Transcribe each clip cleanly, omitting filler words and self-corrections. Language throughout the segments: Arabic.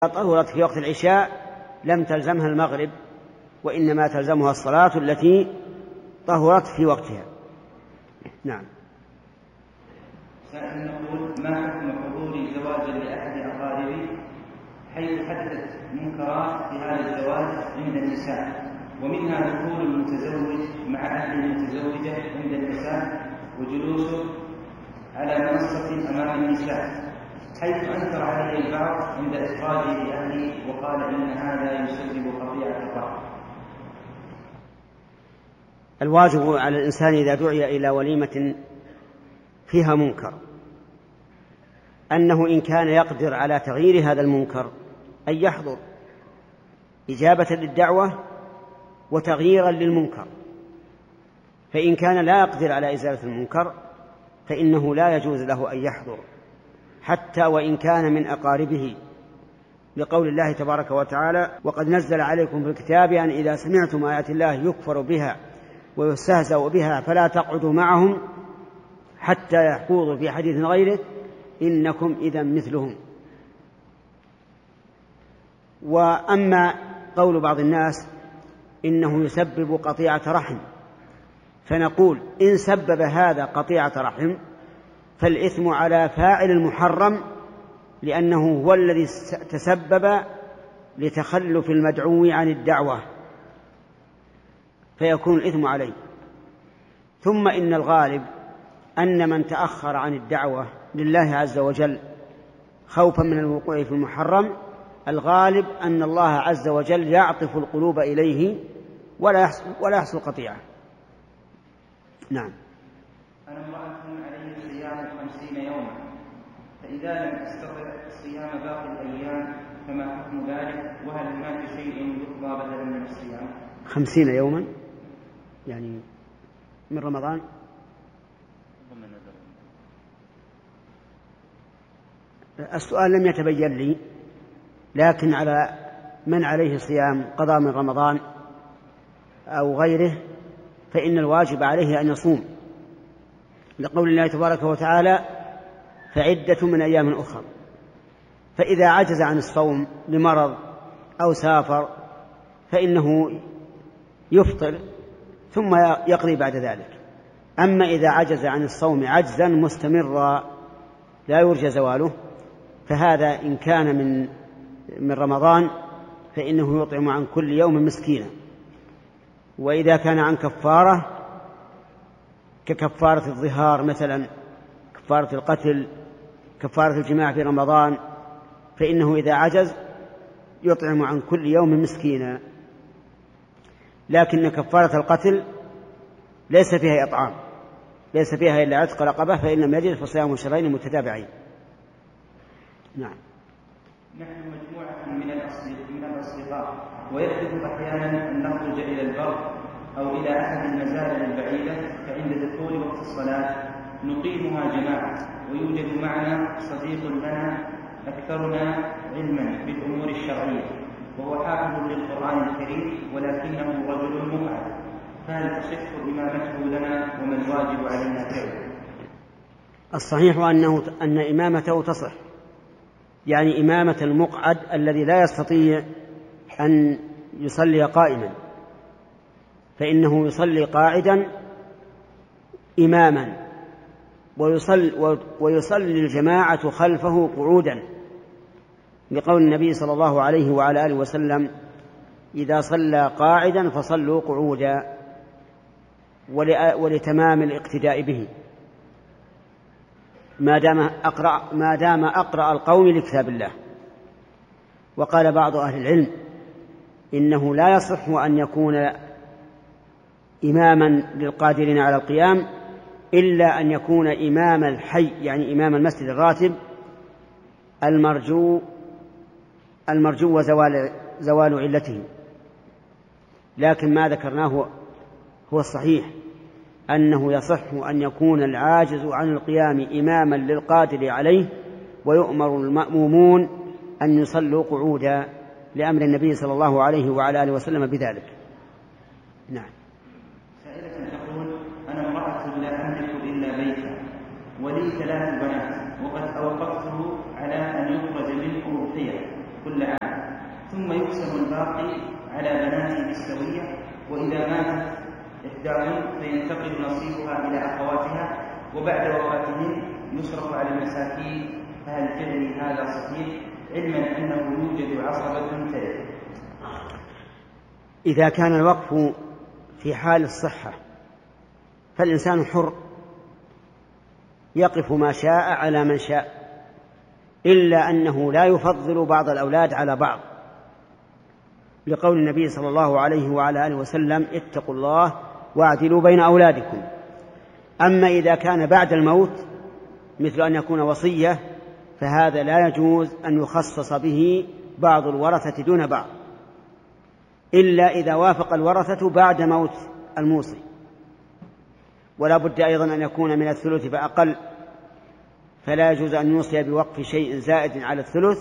طهرت في وقت العشاء لم تلزمها المغرب، وإنما تلزمها الصلاة التي طهرت في وقتها. نعم. سائل يقول: ما حكم حضور زواج لأحد أقاربي حيث حدثت منكرات في هذا الزواج عند النساء، ومنها دخول المتزوج مع أهل المتزوجة عند النساء وجلوسه على منصة أمام النساء، حيث أنكر عليه البعض عند إخراجه لأهله وقال إن هذا يسبب قطيعة الرحم. الواجب على الإنسان إذا دعي إلى وليمة فيها منكر أنه إن كان يقدر على تغيير هذا المنكر أن يحضر إجابة للدعوة وتغييرا للمنكر، فإن كان لا يقدر على إزالة المنكر فإنه لا يجوز له أن يحضر حتى وإن كان من أقاربه، لقول الله تبارك وتعالى: وقد نزل عليكم في الكتاب أن إذا سمعتم آيات الله يكفر بها ويستهزأ بها فلا تقعدوا معهم حتى يخوضوا في حديث غيره إنكم إذا مثلهم. وأما قول بعض الناس إنه يسبب قطيعة رحم، فنقول: إن سبب هذا قطيعة رحم فالإثم على فاعل المحرم، لأنه هو الذي تسبب لتخلف المدعو عن الدعوة، فيكون الإثم عليه. ثم إن الغالب أن من تأخر عن الدعوة لله عز وجل خوفا من الوقوع في المحرم، الغالب أن الله عز وجل يعطف القلوب إليه ولا يحصل قطيعة. نعم. أنا امرأة علي صيام 50 يوما، فإذا لم أستطع صيام باقي الأيام فما حكم ذلك؟ وهل هناك شيء يقضى بدلا من الصيام؟ 50 يوما يعني من رمضان؟ السؤال لم يتبين لي، لكن على من عليه صيام قضاء من رمضان أو غيره فإن الواجب عليه أن يصوم، لقول الله تبارك وتعالى: فعدة من أيام أخرى. فإذا عجز عن الصوم لمرض أو سافر فإنه يفطر ثم يقضي بعد ذلك. أما إذا عجز عن الصوم عجزا مستمرا لا يرجى زواله فهذا إن كان من رمضان فإنه يطعم عن كل يوم مسكينا. وإذا كان عن كفارة ككفارة الظهار مثلا، كفارة القتل، كفارة الجماع في رمضان، فإنه إذا عجز يطعم عن كل يوم مسكينا. لكن كفارة القتل ليس فيها إطعام، ليس فيها إلا عتق رقبة، فإن لم يجد فصيام شهرين متتابعين. نعم. نحن مجموعة من الأصدقاء، ويحدث أحيانا أن نخرج إلى البر أو إلى أحد المزارع البعيدة، فعند دخول وقت الصلاة نقيمها جماعة، ويوجد معنا صديق لنا أكثرنا علما بالأمور الشرعية وهو حافظ للقرآن الكريم ولكنه رجل مقعد، فهل تصح إمامته لنا وما الواجب علينا فعله؟ الصحيح أن إمامته تصح، يعني إمامة المقعد الذي لا يستطيع أن يصلي قائما، فإنه يصلي قاعدا إماما ويصلي الجماعة خلفه قعودا، لقول النبي صلى الله عليه وعلى آله وسلم: إذا صلى قاعدا فصلوا قعودا، ولتمام الاقتداء به ما دام أقرأ القوم لكتاب الله. وقال بعض أهل العلم إنه لا يصح أن يكون إماما للقادرين على القيام إلا أن يكون إمام الحي، يعني إمام المسجد الراتب المرجو وزوال علته. لكن ما ذكرناه هو الصحيح، أنه يصح أن يكون العاجز عن القيام إماما للقادر عليه، ويؤمر المأمومون أن يصلوا قعودا لأمر النبي صلى الله عليه وعلى آله وسلم بذلك. نعم. سائلة تقول: أنا امرأة لا أملك إلا بيتا ولي 3 بنات، وقد أوقفته على أن يخرج منه أضحية كل عام. ثم يقسم الباقي على بناته بالسوية، وإذا ماتت إحداهن فينتقل نصيبها إلى أخواتها، وبعد وفاتهن يصرف على المساكين. فهل فعلي هذا صحيح، علما أنه يوجد عصبة ترث؟ إذا كان الوقف في حال الصحة فالإنسان حر يقف ما شاء على من شاء، إلا أنه لا يفضل بعض الأولاد على بعض، لقول النبي صلى الله عليه وعلى آله وسلم: اتقوا الله واعدلوا بين أولادكم. أما إذا كان بعد الموت مثل أن يكون وصية فهذا لا يجوز أن يخصص به بعض الورثة دون بعض، إلا إذا وافق الورثة بعد موت الموصي. ولا بد أيضا أن يكون من الثلث فأقل، فلا يجوز أن يوصي بوقف شيء زائد على الثلث،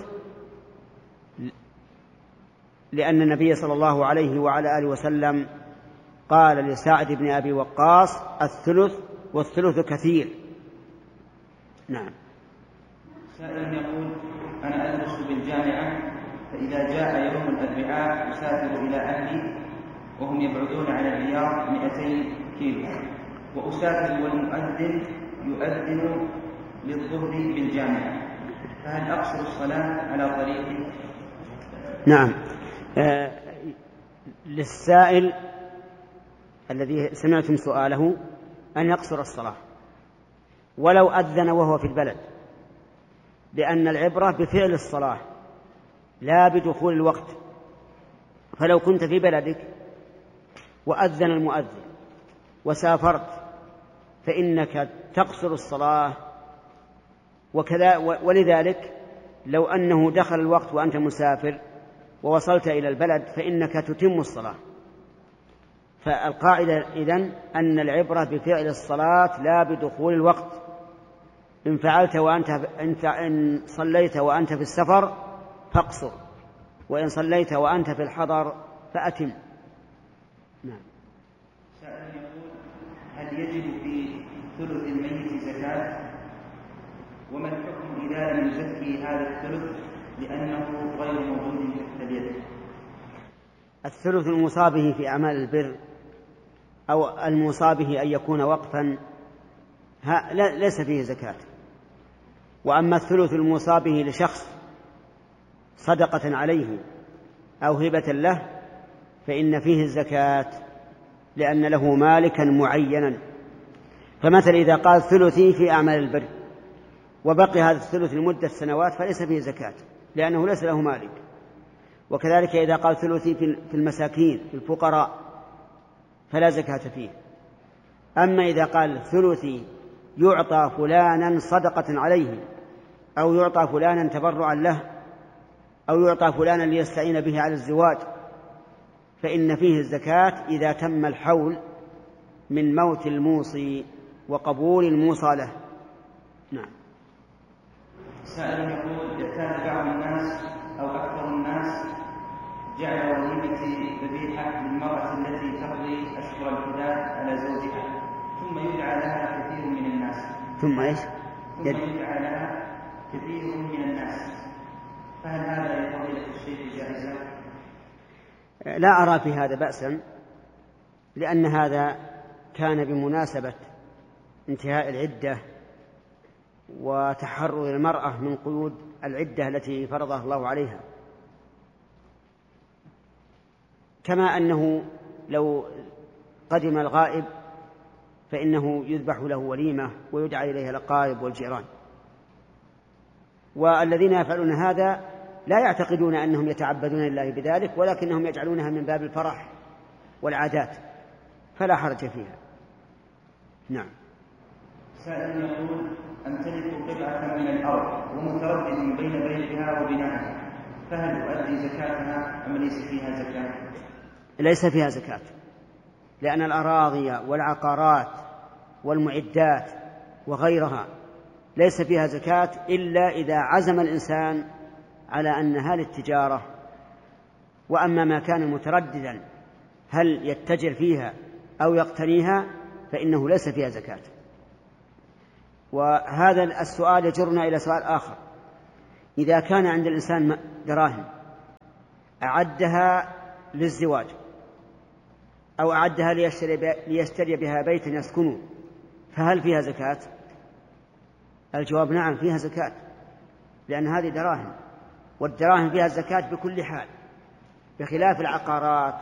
لأن النبي صلى الله عليه وعلى آله وسلم قال لسعد بن أبي وقاص: الثلث والثلث كثير. نعم. سائل يقول: أنا أدرس بالجامعة، فإذا جاء يوم الأربعاء أسافر إلى أهلي وهم يبعدون عن الرياض 200 كيلو، وأسافر والمؤذن يؤذن للظهر بالجامعة، فهل أقصر الصلاة على طريقي؟ نعم. للسائل الذي سمعتم سؤاله أن يقصر الصلاة ولو أذن وهو في البلد، لأن العبرة بفعل الصلاة لا بدخول الوقت. فلو كنت في بلدك وأذن المؤذن وسافرت فإنك تقصر الصلاة، وكذا. ولذلك لو أنه دخل الوقت وأنت مسافر ووصلت إلى البلد فإنك تتم الصلاة. فالقاعدة إذن أن العبرة بفعل الصلاة لا بدخول الوقت. إن فعلت إن صليت وأنت في السفر فاقصر، وإن صليت وأنت في الحضر فأتم. نعم. سائل يقول: هل يجب في ثلث الميت زكاة؟ وما الحكم إذا لم يزكي هذا الثلث لأنه غير موجود تحت اليد؟ الثلث الموصى به في أعمال البر أو الموصى به أن يكون وقفا ليس فيه زكاة. وأما الثلث الموصى به لشخص صدقة عليه أو هبة له فإن فيه الزكاة، لأن له مالكا معينا. فمثل إذا قال ثلثي في أعمال البر وبقي هذا الثلث لمدة سنوات فليس فيه زكاة، لأنه ليس له مالك. وكذلك إذا قال ثلثي في المساكين في الفقراء فلا زكاة فيه. أما إذا قال ثلثي يعطى فلانا صدقة عليه، أو يعطى فلانا تبرعا له، أو يعطى فلانا ليستعين به على الزواج، فإن فيه الزكاة إذا تم الحول من موت الموصي وقبول الموصى له. نعم. سائل يقول: يعتاد بعض الناس أو أكثر الناس جعل وليمة ذبيحة للمرأة التي تقضي أشهر الحداد على زوجها، ثم يدعى لها كثير من الناس. ثم إيش؟ ثم يدعى لها كثير من الناس، فهل هذا يا فضيلة الشيخ جائزة؟ لا أرى في هذا بأسا، لأن هذا كان بمناسبة انتهاء العدة وتحرر المرأة من قيود العدة التي فرضها الله عليها، كما أنه لو قدم الغائب فإنه يذبح له وليمة ويدعى إليها الأقارب والجيران. والذين يفعلون هذا لا يعتقدون أنهم يتعبدون لله بذلك، ولكنهم يجعلونها من باب الفرح والعادات، فلا حرج فيها. نعم. سائل يقول: أمتلك قطعة من الأرض ومتردد بين بيعها وبنائها، فهل أؤدي زكاتها أم ليس فيها زكاة؟ ليس فيها زكاة، لأن الأراضي والعقارات والمعدات وغيرها ليس فيها زكاة إلا إذا عزم الإنسان على أنها للتجارة. وأما ما كان مترددا هل يتجر فيها أو يقتنيها فإنه ليس فيها زكاة. وهذا السؤال يجرنا إلى سؤال آخر: إذا كان عند الإنسان دراهم أعدها للزواج أو أعدها ليشتري بها بيتا يسكنه، فهل فيها زكاة؟ الجواب نعم فيها زكاة، لأن هذه دراهم، والدراهم فيها الزكاة بكل حال، بخلاف العقارات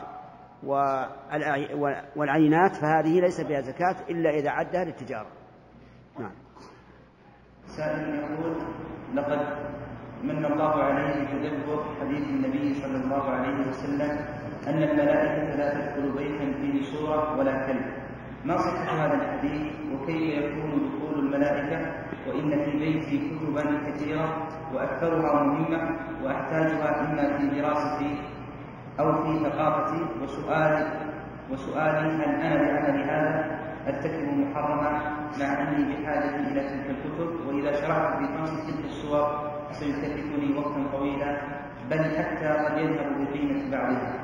والعينات فهذه ليس فيها زكاة إلا إذا عدها للتجارة. نعم. سائل يقول: لقد من الله عليه بتدبر حديث النبي صلى الله عليه وسلم أن الملائكة لا تدخل بيتا فيه صورة ولا كلب، ما صحة هذا الحديث؟ وكيف يكون دخول الملائكة وإن في بيتي كتبا كثيرة وأكثرها مهمة وأحتاجها إما في دراستي أو في ثقافتي، وسؤالي هل أنا بعمل هذا أرتكب محرما مع أني بحاجة إلى تلك الكتب، وإذا شرعت في خمس تلك الصور سيكلفني وقتا طويلا بل حتى قد يذهب بقيمة بعضها.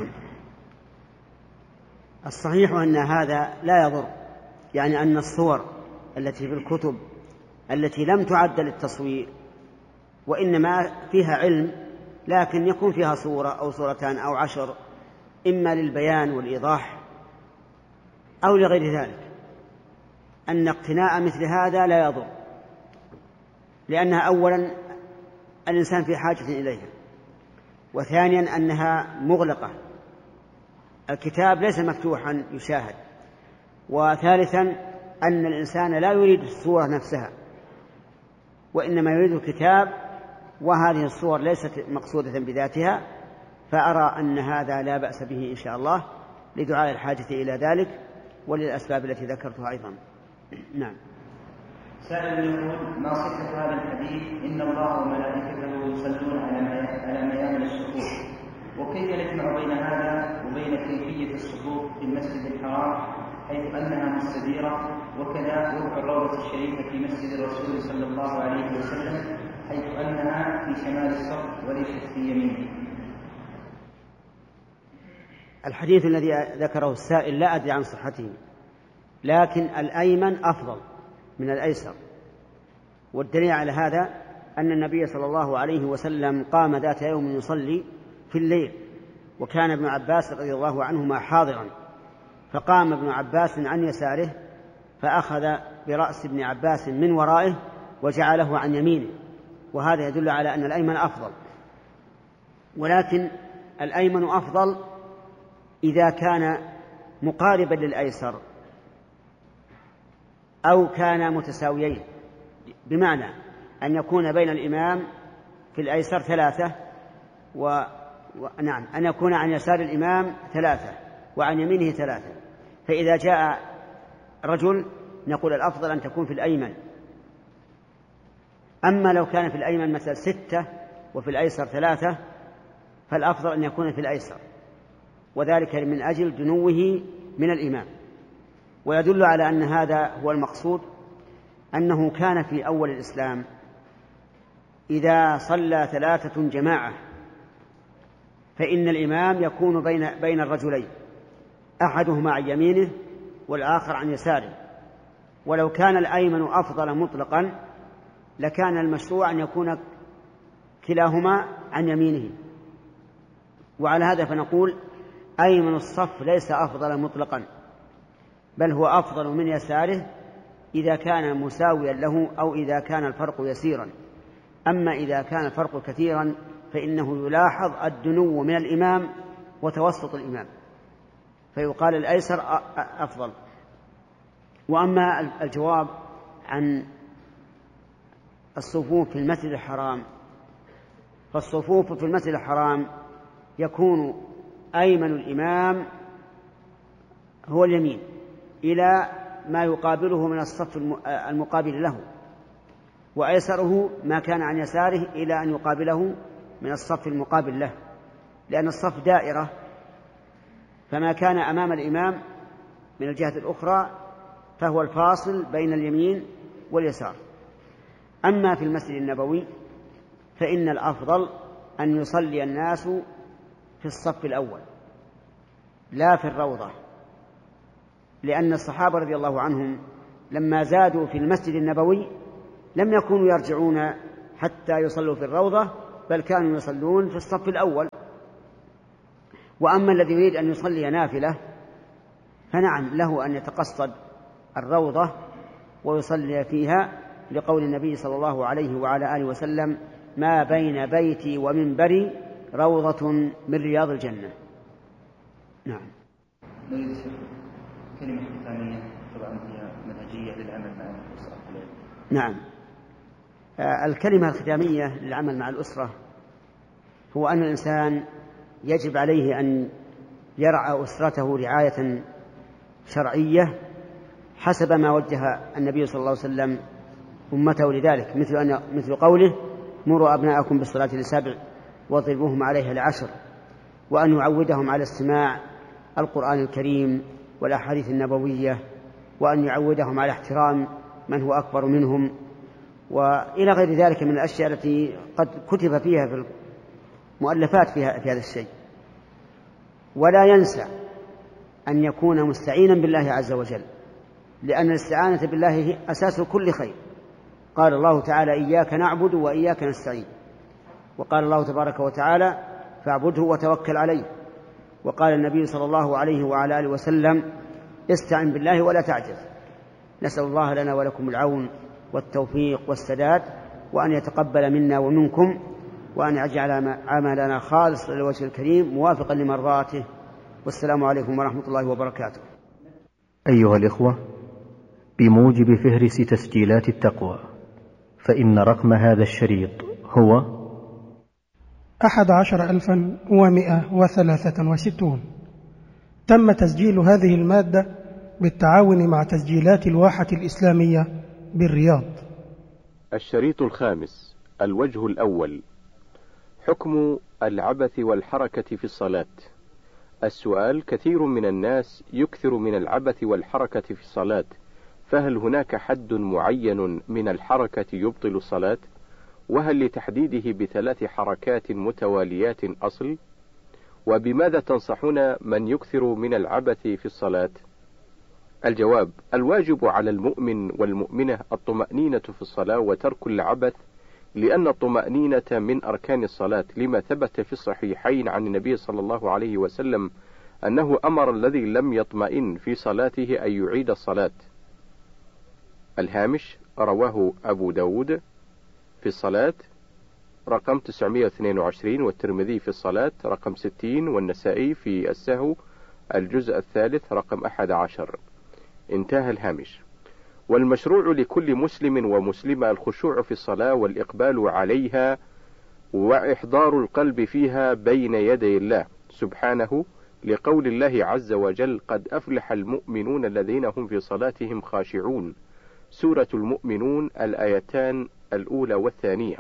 الصحيح أن هذا لا يضر، يعني أن الصور التي في الكتب التي لم تعد للتصوير وإنما فيها علم لكن يكون فيها صورة أو صورتان أو 10 إما للبيان والإيضاح أو لغير ذلك، أن اقتناء مثل هذا لا يضر، لأنها أولا الإنسان في حاجة إليها، وثانيا أنها مغلقة، الكتاب ليس مفتوحا يشاهد، وثالثا أن الإنسان لا يريد الصورة نفسها وإنما يريد الكتاب، وهذه الصور ليست مقصودة بذاتها، فأرى أن هذا لا بأس به إن شاء الله لدعاء الحاجة إلى ذلك وللأسباب التي ذكرتها أيضا. نعم. سائل يقول: ما صحة هذا الحديث إن الله وملائكته يصلون على ميامن الصفوف، وكيف نجمع بين هذا وبين كيفية الصفوف في المسجد الحرام حيث أنها مستديرة، وكذا وضع الروضة الشريفة في مسجد الرسول صلى الله عليه وسلم حيث أنها في شمال الصف وليست في يمينه؟ الحديث الذي ذكره السائل لا أدري عن صحته، لكن الأيمن أفضل من الأيسر، والدليل على هذا أن النبي صلى الله عليه وسلم قام ذات يوم يصلي في الليل، وكان ابن عباس رضي الله عنهما حاضرا، فقام ابن عباس عن يساره فأخذ برأس ابن عباس من ورائه وجعله عن يمينه، وهذا يدل على أن الأيمن أفضل، ولكن الأيمن أفضل إذا كان مقاربا للأيسر أو كان متساويين، بمعنى أن يكون بين الإمام في الأيسر 3 نعم، أن يكون عن يسار الإمام 3 وعن يمينه 3، فإذا جاء رجل نقول الأفضل أن تكون في الأيمن. أما لو كان في الأيمن مثلا 6 وفي الأيسر 3 فالأفضل أن يكون في الأيسر، وذلك من أجل دنوه من الإمام. ويدل على أن هذا هو المقصود أنه كان في أول الإسلام إذا صلى 3 جماعة فإن الإمام يكون بين الرجلين، أحدهما عن يمينه والآخر عن يساره، ولو كان الأيمن أفضل مطلقا لكان المشروع أن يكون كلاهما عن يمينه. وعلى هذا فنقول أيمن الصف ليس أفضل مطلقا، بل هو أفضل من يساره إذا كان مساويا له أو إذا كان الفرق يسيرا. أما إذا كان الفرق كثيرا فإنه يلاحظ الدنو من الإمام وتوسط الإمام، فيقال الأيسر أفضل. وأما الجواب عن الصفوف في المسجد الحرام، فالصفوف في المسجد الحرام يكون أيمن الإمام هو اليمين إلى ما يقابله من الصف المقابل له، وأيسره ما كان عن يساره إلى أن يقابله من الصف المقابل له، لأن الصف دائرة، فما كان أمام الإمام من الجهة الأخرى فهو الفاصل بين اليمين واليسار. أما في المسجد النبوي فإن الأفضل أن يصلي الناس في الصف الأول لا في الروضة، لأن الصحابة رضي الله عنهم لما زادوا في المسجد النبوي لم يكونوا يرجعون حتى يصلوا في الروضة، بل كانوا يصلون في الصف الأول، وأما الذي يريد أن يصلي نافلة فنعم له أن يتقصد الروضة ويصلي فيها، لقول النبي صلى الله عليه وعلى آله وسلم: ما بين بيتي ومنبري روضة من رياض الجنة. نعم. نريد كلمة ختامية طبعا هي منهجية للعمل مع الأسرة. نعم. الكلمة الختامية للعمل مع الأسرة هو أن الإنسان يجب عليه أن يرعى أسرته رعاية شرعية حسب ما وجه النبي صلى الله عليه وسلم أمته لذلك، مثل قوله: مروا أبناءكم بالصلاة ل7 واضربوهم عليها ل10، وأن يعودهم على استماع القرآن الكريم والأحاديث النبوية، وأن يعودهم على احترام من هو أكبر منهم، وإلى غير ذلك من الأشياء التي قد كتب فيها في المؤلفات في هذا الشيء. ولا ينسى أن يكون مستعينا بالله عز وجل، لأن الاستعانة بالله هي أساس كل خير. قال الله تعالى: إياك نعبد وإياك نستعين. وقال الله تبارك وتعالى: فاعبده وتوكل عليه. وقال النبي صلى الله عليه وعلى آله وسلم: استعن بالله ولا تعجز. نسأل الله لنا ولكم العون والتوفيق والسداد، وأن يتقبل منا ومنكم، وأن يجعل عملنا خالص للوجه الكريم موافقا لمرضاته. والسلام عليكم ورحمة الله وبركاته. أيها الإخوة، بموجب فهرس تسجيلات التقوى، فإن رقم هذا الشريط هو 11,163. تم تسجيل هذه المادة بالتعاون مع تسجيلات الواحة الإسلامية بالرياض. الشريط الخامس. الوجه الأول: حكم العبث والحركة في الصلاة. السؤال: كثير من الناس يكثر من العبث والحركة في الصلاة، فهل هناك حد معين من الحركة يبطل الصلاة؟ وهل لتحديده ب3 حركات متواليات أصل؟ وبماذا تنصحون من يكثر من العبث في الصلاة؟ الجواب: الواجب على المؤمن والمؤمنة الطمأنينة في الصلاة وترك العبث، لأن الطمأنينة من أركان الصلاة، لما ثبت في الصحيحين عن النبي صلى الله عليه وسلم أنه أمر الذي لم يطمئن في صلاته أن يعيد الصلاة. الهامش: رواه أبو داود في الصلاة رقم 922، والترمذي في الصلاة رقم 60، والنسائي في السهو الجزء الثالث رقم 11. انتهى الهامش. والمشروع لكل مسلم ومسلمة الخشوع في الصلاة والإقبال عليها وإحضار القلب فيها بين يدي الله سبحانه، لقول الله عز وجل: قد أفلح المؤمنون الذين هم في صلاتهم خاشعون. سورة المؤمنون الآيتان الأولى والثانية.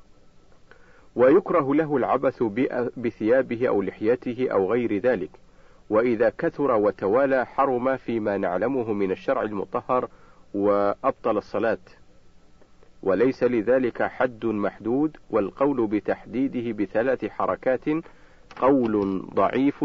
ويكره له العبث بثيابه أو لحيته أو غير ذلك، وإذا كثر وتوالى حرم فيما نعلمه من الشرع المطهر وأبطل الصلاة، وليس لذلك حد محدود. والقول بتحديده ب3 حركات قول ضعيف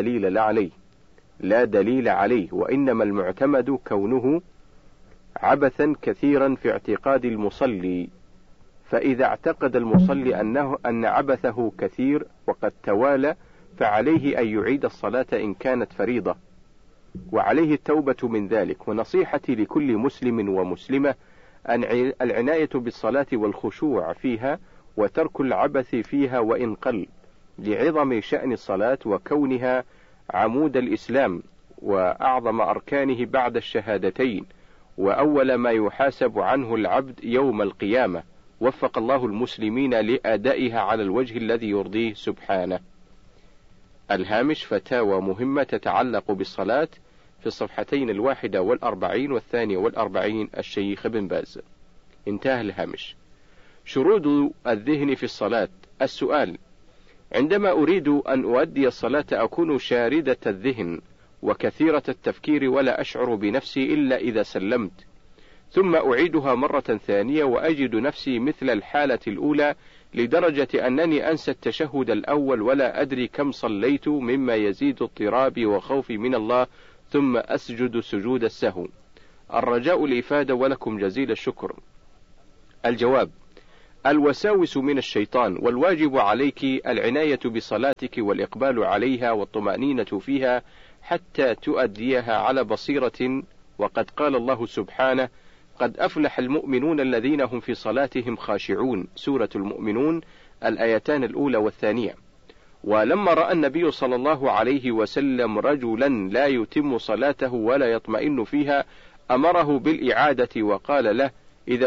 لا دليل عليه، وإنما المعتمد كونه عبثا كثيرا في اعتقاد المصلي. فإذا اعتقد المصلي أن عبثه كثير وقد توالى، فعليه أن يعيد الصلاة إن كانت فريضة، وعليه التوبة من ذلك. ونصيحتي لكل مسلم ومسلمة العناية بالصلاة والخشوع فيها وترك العبث فيها وإن قل، لعظم شأن الصلاة وكونها عمود الإسلام وأعظم أركانه بعد الشهادتين، وأول ما يحاسب عنه العبد يوم القيامة. وفق الله المسلمين لأدائها على الوجه الذي يرضيه سبحانه. الهامش: فتاوى مهمة تتعلق بالصلاة، في الصفحتين 41 و42 الشيخ بن باز. انتهى الهامش. شرود الذهن في الصلاة. السؤال: عندما أريد أن أؤدي الصلاة أكون شاردة الذهن وكثيرة التفكير، ولا أشعر بنفسي إلا إذا سلمت، ثم أعيدها مرة ثانية وأجد نفسي مثل الحالة الأولى، لدرجة أنني أنسى التشهد الأول ولا أدري كم صليت، مما يزيد اضطرابي وخوفي من الله، ثم أسجد سجود السهو. الرجاء الإفادة ولكم جزيل الشكر. الجواب: الوساوس من الشيطان، والواجب عليك العناية بصلاتك والإقبال عليها والطمأنينة فيها حتى تؤديها على بصيرة. وقد قال الله سبحانه: قد أفلح المؤمنون الذين هم في صلاتهم خاشعون. سورة المؤمنون الآيتان الأولى والثانية. ولما رأى النبي صلى الله عليه وسلم رجلا لا يتم صلاته ولا يطمئن فيها أمره بالإعادة وقال له: إذا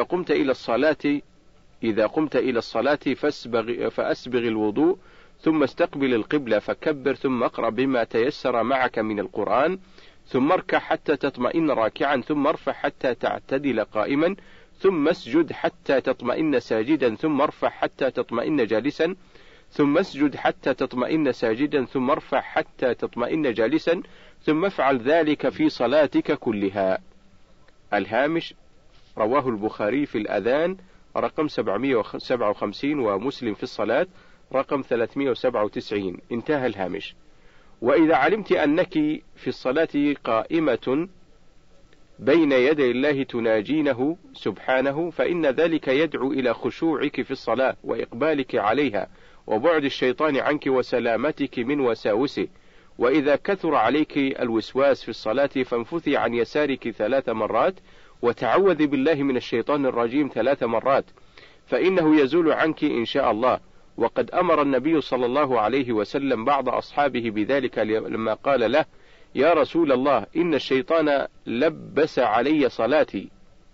قمت إلى الصلاة فأسبغ الوضوء، ثم استقبل القبلة فكبر، ثم اقرأ بما تيسر معك من القرآن، ثم اركع حتى تطمئن راكعا، ثم ارفع حتى تعتدل قائما، ثم اسجد حتى تطمئن ساجدا، ثم ارفع حتى تطمئن جالسا، ثم اسجد حتى تطمئن ساجدا، ثم ارفع حتى تطمئن جالسا، ثم افعل ذلك في صلاتك كلها. الهامش: رواه البخاري في الأذان رقم 757 ومسلم في الصلاة رقم 397. انتهى الهامش. وإذا علمت أنك في الصلاة قائمة بين يدي الله تناجينه سبحانه، فإن ذلك يدعو إلى خشوعك في الصلاة وإقبالك عليها وبعد الشيطان عنك وسلامتك من وساوسه. وإذا كثر عليك الوسواس في الصلاة فانفثي عن يسارك 3 مرات وتعوذ بالله من الشيطان الرجيم 3 مرات، فإنه يزول عنك إن شاء الله. وقد أمر النبي صلى الله عليه وسلم بعض أصحابه بذلك لما قال له: يا رسول الله، إن الشيطان لبس علي صلاتي.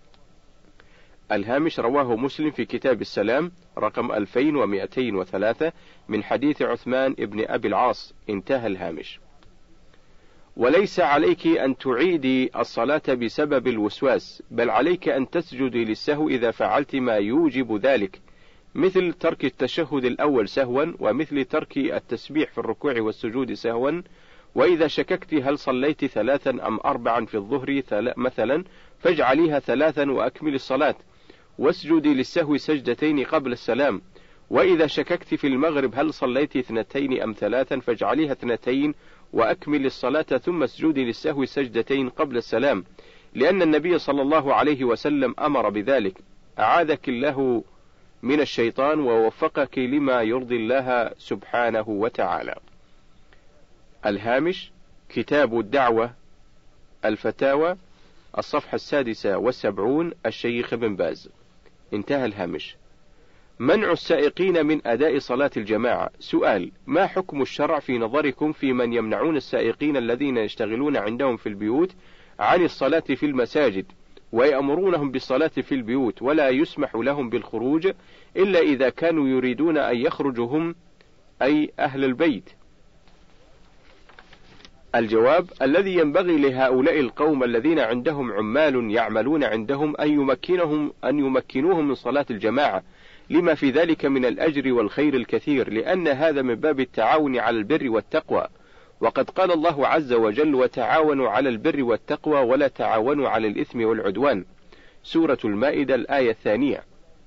الهامش: رواه مسلم في كتاب السلام رقم 2203 من حديث عثمان ابن أبي العاص. انتهى الهامش. وليس عليك أن تعيدي الصلاة بسبب الوسواس، بل عليك أن تسجدي للسهو إذا فعلت ما يوجب ذلك، مثل ترك التشهد الأول سهوا، ومثل ترك التسبيح في الركوع والسجود سهوا. وإذا شككت هل صليت 3 أم 4 في الظهر مثلا، فاجعليها 3 وأكمل الصلاة، واسجدي للسهو سجدتين قبل السلام. وإذا شككت في المغرب هل صليت 2 أم 3، فاجعليها 2 وأكمل الصلاة، ثم اسجدي للسهو سجدتين قبل السلام، لأن النبي صلى الله عليه وسلم أمر بذلك. أعاذك الله من الشيطان ووفقك لما يرضي الله سبحانه وتعالى. الهامش: كتاب الدعوة الفتاوى الصفحة 76 الشيخ بن باز. انتهى الهامش. منع السائقين من أداء صلاة الجماعة. سؤال: ما حكم الشرع في نظركم في من يمنعون السائقين الذين يشتغلون عندهم في البيوت عن الصلاة في المساجد، ويأمرونهم بالصلاة في البيوت، ولا يسمح لهم بالخروج إلا إذا كانوا يريدون أن يخرجوا هم، أي أهل البيت؟ الجواب: الذي ينبغي لهؤلاء القوم الذين عندهم عمال يعملون عندهم أن يمكنوهم من صلاة الجماعة، لما في ذلك من الأجر والخير الكثير، لأن هذا من باب التعاون على البر والتقوى. وقد قال الله عز وجل: وتعاونوا على البر والتقوى ولا تعاونوا على الإثم والعدوان. سورة المائدة الآية 2.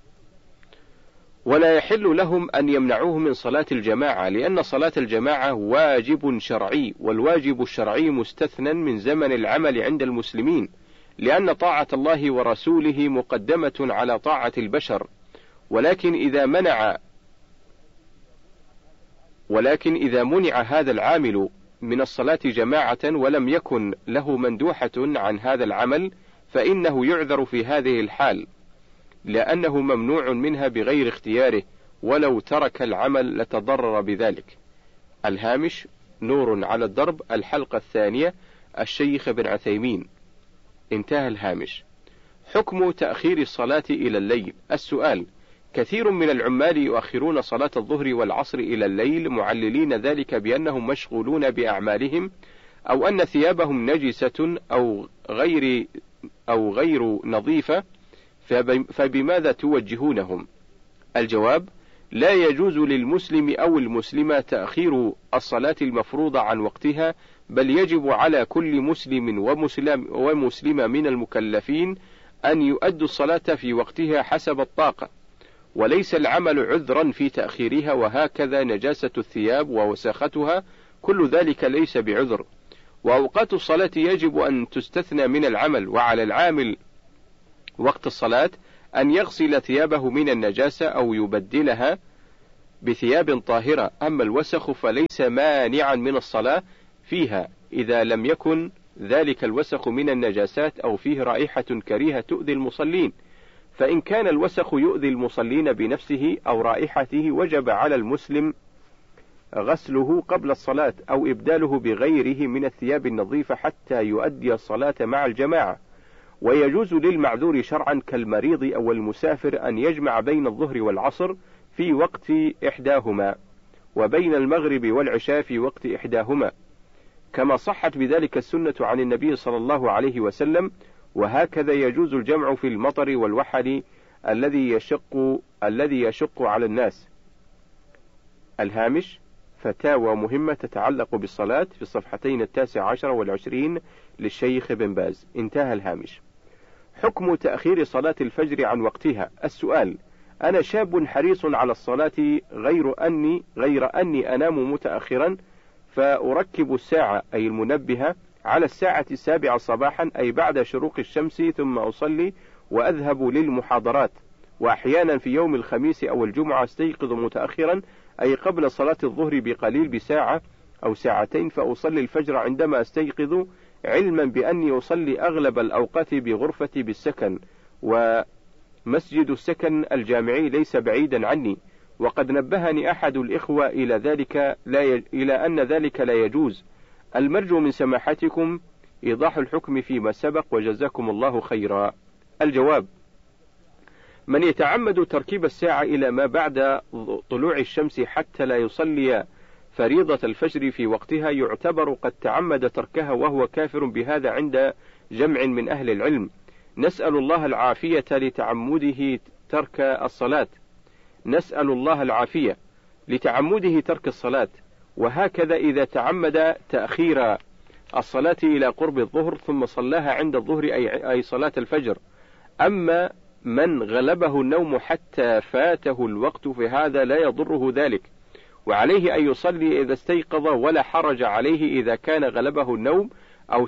ولا يحل لهم أن يمنعوه من صلاة الجماعة، لأن صلاة الجماعة واجب شرعي، والواجب الشرعي مستثنى من زمن العمل عند المسلمين، لأن طاعة الله ورسوله مقدمة على طاعة البشر. ولكن إذا منع هذا العامل من الصلاة جماعة ولم يكن له مندوحة عن هذا العمل، فإنه يعذر في هذه الحال، لأنه ممنوع منها بغير اختياره، ولو ترك العمل لتضرر بذلك. الهامش: نور على الدرب الحلقة 2 الشيخ بن عثيمين. انتهى الهامش. حكم تأخير الصلاة إلى الليل. السؤال: كثير من العمال يؤخرون صلاة الظهر والعصر إلى الليل، معللين ذلك بأنهم مشغولون بأعمالهم، أو أن ثيابهم نجسة أو غير نظيفة، فبماذا توجهونهم؟ الجواب: لا يجوز للمسلم أو المسلمة تأخير الصلاة المفروضة عن وقتها، بل يجب على كل مسلم ومسلمة من المكلفين أن يؤدوا الصلاة في وقتها حسب الطاقة، وليس العمل عذرا في تأخيرها. وهكذا نجاسة الثياب ووساختها، كل ذلك ليس بعذر. وأوقات الصلاة يجب أن تستثنى من العمل، وعلى العامل وقت الصلاة أن يغسل ثيابه من النجاسة أو يبدلها بثياب طاهرة. أما الوسخ فليس مانعا من الصلاة فيها إذا لم يكن ذلك الوسخ من النجاسات أو فيه رائحة كريهة تؤذي المصلين. فإن كان الوسخ يؤذي المصلين بنفسه أو رائحته وجب على المسلم غسله قبل الصلاة أو إبداله بغيره من الثياب النظيفة حتى يؤدي الصلاة مع الجماعة. ويجوز للمعذور شرعا كالمريض أو المسافر أن يجمع بين الظهر والعصر في وقت إحداهما وبين المغرب والعشاء في وقت إحداهما، كما صحت بذلك السنة عن النبي صلى الله عليه وسلم. وهكذا يجوز الجمع في المطر والوحل الذي يشق على الناس. الهامش: فتاوى مهمة تتعلق بالصلاة في الصفحتين 19 والعشرين للشيخ بن باز. انتهى الهامش. حكم تأخير صلاة الفجر عن وقتها. السؤال: أنا شاب حريص على الصلاة غير أني أنام متأخرا فأركب الساعة أي المنبهة على الساعة 7 صباحا أي بعد شروق الشمس، ثم أصلي وأذهب للمحاضرات. وأحيانا في يوم الخميس أو الجمعة استيقظ متأخرا أي قبل صلاة الظهر بقليل بساعة أو ساعتين فأصلي الفجر عندما استيقظ، علما بأني أصلي أغلب الأوقات بغرفتي بالسكن، ومسجد السكن الجامعي ليس بعيدا عني. وقد نبهني أحد الإخوة إلى أن ذلك لا يجوز. المرجو من سماحتكم إيضاح الحكم فيما سبق وجزاكم الله خيرا. الجواب: من يتعمد تركيب الساعة إلى ما بعد طلوع الشمس حتى لا يصلي فريضة الفجر في وقتها يعتبر قد تعمد تركها وهو كافر بهذا عند جمع من أهل العلم. نسأل الله العافية لتعمده ترك الصلاة. نسأل الله العافية لتعمده ترك الصلاة. وهكذا إذا تعمد تأخير الصلاة إلى قرب الظهر ثم صلاها عند الظهر أي صلاة الفجر. أما من غلبه النوم حتى فاته الوقت فهذا لا يضره ذلك، وعليه أن يصلي إذا استيقظ ولا حرج عليه إذا كان غلبه النوم أو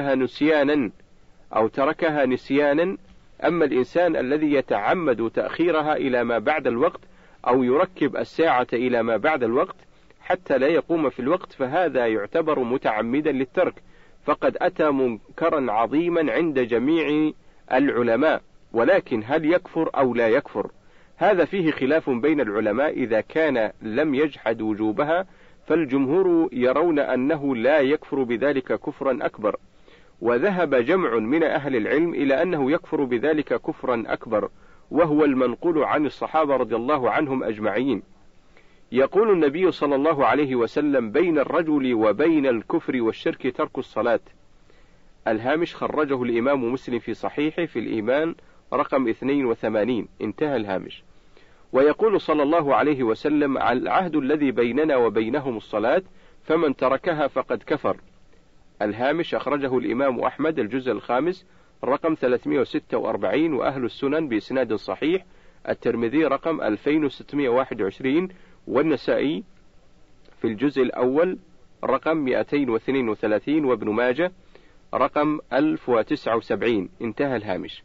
تركها نسيانا. أما الإنسان الذي يتعمد تأخيرها إلى ما بعد الوقت أو يركب الساعة إلى ما بعد الوقت حتى لا يقوم في الوقت فهذا يعتبر متعمدا للترك، فقد أتى منكرا عظيما عند جميع العلماء. ولكن هل يكفر أو لا يكفر؟ هذا فيه خلاف بين العلماء. إذا كان لم يجحد وجوبها فالجمهور يرون أنه لا يكفر بذلك كفرا أكبر، وذهب جمع من أهل العلم إلى أنه يكفر بذلك كفرا أكبر، وهو المنقول عن الصحابة رضي الله عنهم أجمعين. يقول النبي صلى الله عليه وسلم: بين الرجل وبين الكفر والشرك ترك الصلاة. الهامش: خرجه الإمام مسلم في صحيحه في الإيمان رقم 82. انتهى الهامش. ويقول صلى الله عليه وسلم: العهد الذي بيننا وبينهم الصلاة فمن تركها فقد كفر. الهامش: أخرجه الإمام أحمد الجزء الخامس رقم 346 وأهل السنن بإسناد صحيح، الترمذي رقم 2621 والنسائي في الجزء الأول رقم 232 وابن ماجه رقم 1079. انتهى الهامش.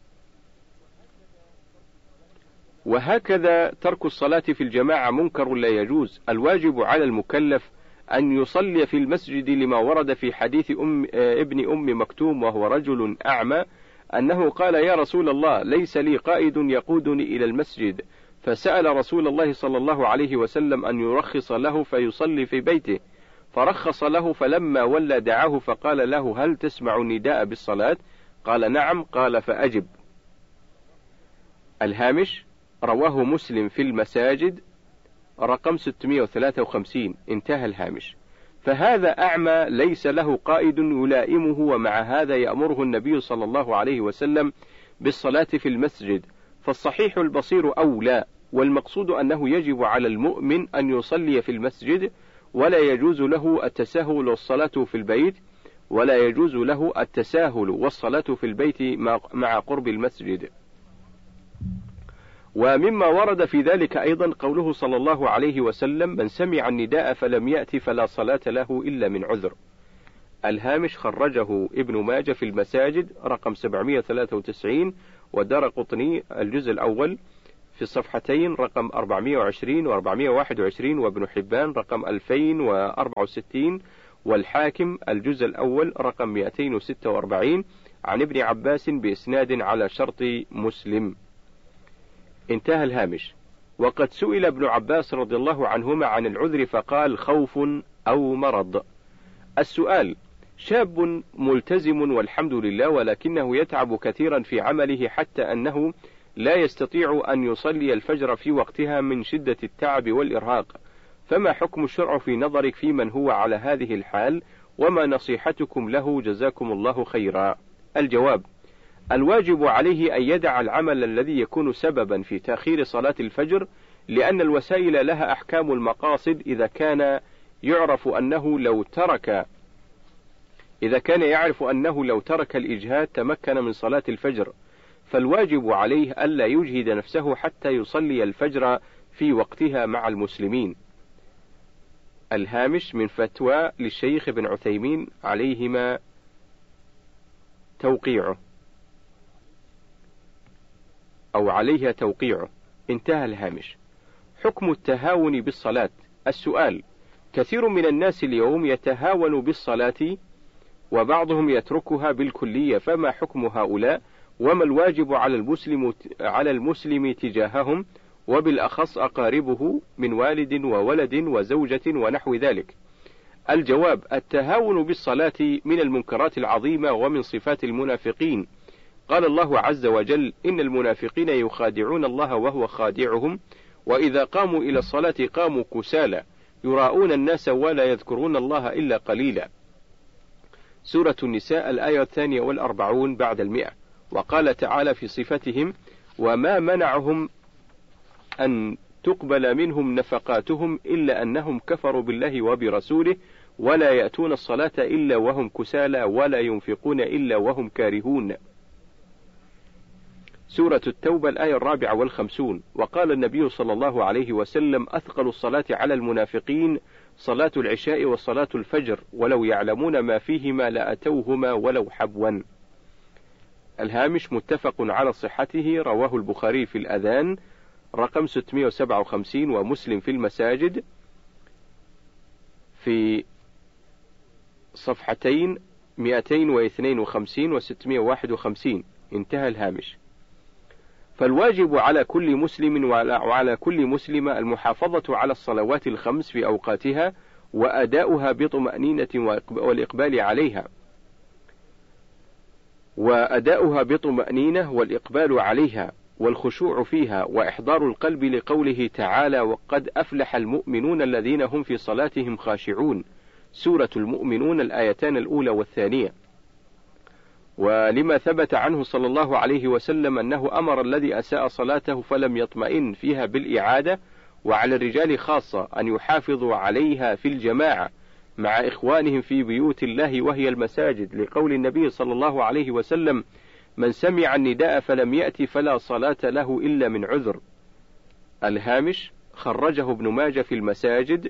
وهكذا ترك الصلاة في الجماعة منكر لا يجوز. الواجب على المكلف أن يصلي في المسجد لما ورد في حديث ابن أم مكتوم وهو رجل أعمى أنه قال: يا رسول الله، ليس لي قائد يقودني إلى المسجد، فسأل رسول الله صلى الله عليه وسلم أن يرخص له فيصلي في بيته، فرخص له، فلما ولى دعاه فقال له: هل تسمع النداء بالصلاة؟ قال: نعم. قال: فأجب. الهامش: رواه مسلم في المساجد رقم 653. انتهى الهامش. فهذا أعمى ليس له قائد يلائمه، ومع هذا يأمره النبي صلى الله عليه وسلم بالصلاة في المسجد، فالصحيح البصير أولى. والمقصود أنه يجب على المؤمن أن يصلي في المسجد، ولا يجوز له التساهل والصلاة في البيت مع قرب المسجد. ومما ورد في ذلك أيضا قوله صلى الله عليه وسلم: من سمع النداء فلم يأت فلا صلاة له إلا من عذر. الهامش: خرجه ابن ماجه في المساجد رقم 793 والدارقطني الجزء الأول في الصفحتين رقم 420 و421، وابن حبان رقم 2064، والحاكم الجزء الأول رقم 246 عن ابن عباس بإسناد على شرط مسلم. انتهى الهامش. وقد سئل ابن عباس رضي الله عنهما عن العذر فقال: خوف أو مرض. السؤال: شاب ملتزم والحمد لله، ولكنه يتعب كثيرا في عمله حتى أنه لا يستطيع أن يصلي الفجر في وقتها من شدة التعب والإرهاق، فما حكم الشرع في نظرك في من هو على هذه الحال، وما نصيحتكم له جزاكم الله خيرا؟ الجواب: الواجب عليه أن يدع العمل الذي يكون سببا في تأخير صلاة الفجر، لأن الوسائل لها أحكام المقاصد. إذا كان يعرف أنه لو ترك الإجهاد تمكن من صلاة الفجر، فالواجب عليه ألا يجهد نفسه حتى يصلي الفجر في وقتها مع المسلمين. الهامش من فتوى للشيخ ابن عثيمين عليهما توقيعه أو عليها توقيعه. انتهى الهامش. حكم التهاون بالصلاة. السؤال: كثير من الناس اليوم يتهاون بالصلاة وبعضهم يتركها بالكلية، فما حكم هؤلاء، وما الواجب على المسلم تجاههم، وبالأخص أقاربه من والد وولد وزوجة ونحو ذلك؟ الجواب: التهاون بالصلاة من المنكرات العظيمة ومن صفات المنافقين. قال الله عز وجل: إن المنافقين يخادعون الله وهو خادعهم، وإذا قاموا إلى الصلاة قاموا كسالى يراءون الناس ولا يذكرون الله إلا قليلا. سورة النساء الآية 42 بعد 100. وقال تعالى في صفتهم: وما منعهم أن تقبل منهم نفقاتهم إلا أنهم كفروا بالله وبرسوله ولا يأتون الصلاة إلا وهم كسالى ولا ينفقون إلا وهم كارهون. سورة التوبة الآية 54. وقال النبي صلى الله عليه وسلم: أثقل الصلاة على المنافقين صلاة العشاء وصلاة الفجر، ولو يعلمون ما فيهما لأتوهما ولو حبوا. الهامش متفق على صحته، رواه البخاري في الأذان رقم 657، ومسلم في المساجد في صفحتين 252 و651. انتهى الهامش. فالواجب على كل مسلم وعلى كل مسلمة المحافظة على الصلوات الخمس في أوقاتها، وأداؤها بطمأنينة والإقبال عليها والخشوع فيها وإحضار القلب لقوله تعالى: وقد أفلح المؤمنون الذين هم في صلاتهم خاشعون. سورة المؤمنون الآيتان الأولى والثانية. ولما ثبت عنه صلى الله عليه وسلم أنه أمر الذي أساء صلاته فلم يطمئن فيها بالإعادة، وعلى الرجال خاصة أن يحافظوا عليها في الجماعة مع إخوانهم في بيوت الله وهي المساجد، لقول النبي صلى الله عليه وسلم: من سمع النداء فلم يأتي فلا صلاة له إلا من عذر. الهامش خرجه ابن ماجه في المساجد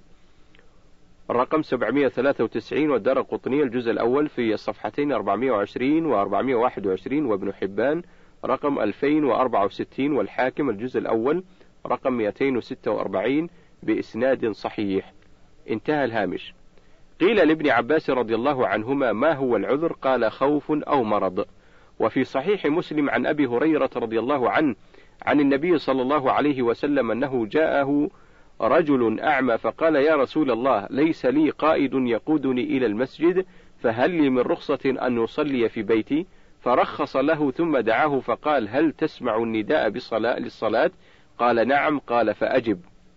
رقم 793، والدارقطني الجزء الأول في الصفحتين 420 و421، وابن حبان رقم 2064، والحاكم الجزء الأول رقم 246 بإسناد صحيح. انتهى الهامش. قيل لابن عباس رضي الله عنهما: ما هو العذر؟ قال: خوف أو مرض. وفي صحيح مسلم عن أبي هريرة رضي الله عنه عن النبي صلى الله عليه وسلم أنه جاءه رجل أعمى فقال: يا رسول الله، ليس لي قائد يقودني إلى المسجد، فهل لي من رخصة أن يصلي في بيتي؟ فرخص له ثم دعاه فقال: هل تسمع النداء للصلاة؟ قال: نعم. قال: فأجب.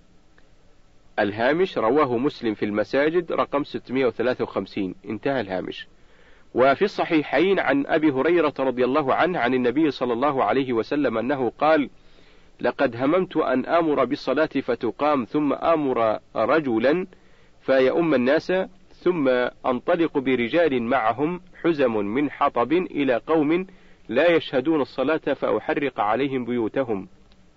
الهامش رواه مسلم في المساجد رقم 653. انتهى الهامش. وفي الصحيحين عن أبي هريرة رضي الله عنه عن النبي صلى الله عليه وسلم أنه قال: لقد هممت أن آمر بالصلاة فتقام، ثم آمر رجلا فيؤم الناس، ثم أنطلق برجال معهم حزم من حطب إلى قوم لا يشهدون الصلاة فأحرق عليهم بيوتهم.